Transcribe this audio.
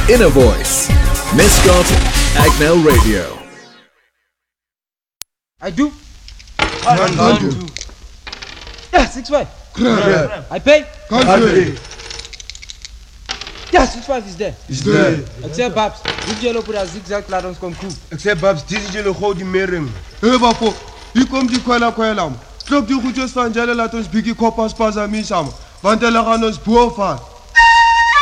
Inner Voice. Mascot Agnel Radio. I do. One. Yeah, 6-5. I pay. Country. Ja, 6-5 is there. Is there. Ik zeg Babs, dit jullie op dat zigzag laat ons komen koe. Ik zeg Babs, dit is jullie gouden mering. Hé Bapo, hier komt die kwela. Klop die goedjes van jullie, laat ons biggie koppas pas aan mij samen. Want jullie gaan ons boven.